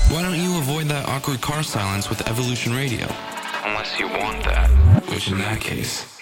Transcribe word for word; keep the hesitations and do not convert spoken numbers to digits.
Why don't you avoid that awkward car silence with Evolution Radio? Unless you want that. Which in that case...